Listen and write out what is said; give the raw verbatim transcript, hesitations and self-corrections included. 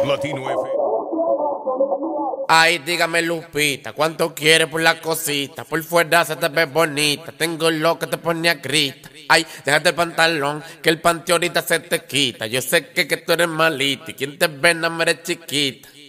Latino F. Ay, dígame Lupita, ¿cuánto quieres por la cosita? Por fuera se te ve bonita, tengo lo que te pone a grita. Ay, déjate el pantalón, que el panty ahorita se te quita. Yo sé que, que tú eres malita y quien te ve no eres chiquita.